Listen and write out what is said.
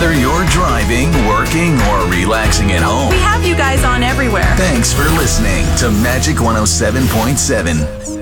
Whether you're driving, working, or relaxing at home, we have you guys on everywhere. Thanks for listening to Magic 107.7.